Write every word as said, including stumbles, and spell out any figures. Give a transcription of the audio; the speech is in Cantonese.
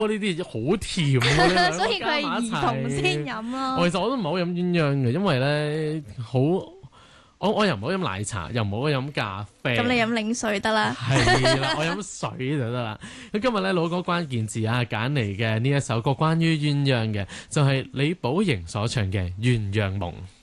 呢啲好甜喎， 所以佢係兒童先飲咯。 其實我都唔係好飲鴛鴦嘅，因為咧好，我我又唔好飲奶茶，又唔好飲咖啡。 咁你飲檸水得啦。 係啦，我飲水就得啦。咁今日咧老歌關鍵字啊，揀嚟嘅呢一首歌關於鴛鴦嘅，就係李寶瑩所唱嘅《鴛鴦夢》。